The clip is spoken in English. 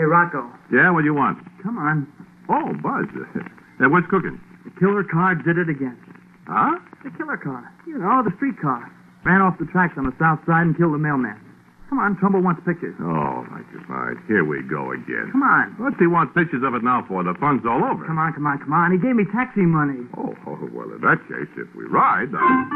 Hey, Rocco. Yeah, what do you want? Come on. Oh, Buzz. What's cooking? The killer car did it again. Huh? The killer car. You know, the street car. Ran off the tracks on the south side and killed the mailman. Come on, Trumbull wants pictures. Oh, my goodness. Here we go again. Come on. What's he want pictures of it now for? The fun's all over. Come on. He gave me taxi money. Oh, well, in that case, if we ride...